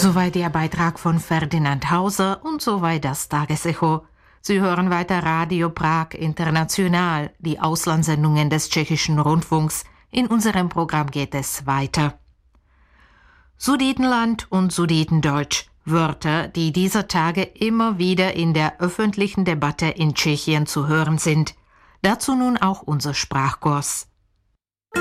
Soweit der Beitrag von Ferdinand Hauser und soweit das Tagesecho. Sie hören weiter Radio Prag International, die Auslandssendungen des tschechischen Rundfunks. In unserem Programm geht es weiter. Sudetenland und Sudetendeutsch, Wörter, die dieser Tage immer wieder in der öffentlichen Debatte in Tschechien zu hören sind. Dazu nun auch unser Sprachkurs.